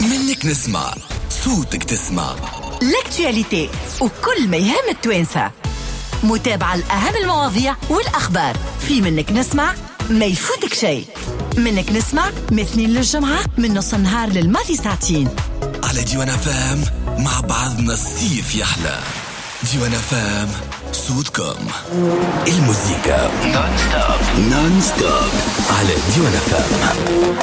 منك نسمع صوتك تسمع لاكتواليتي وكل ما يهم التوانسة، متابعة لأهم المواضيع والأخبار في منك نسمع، ما يفوتك شيء. منك نسمع مثنين للجمعة من نص النهار للماضي ساعتين على ديوان فام. مع بعضنا الصيف يحلى. ديوان فام صوتكم. الموسيقى نون ستوب على ديوان فام.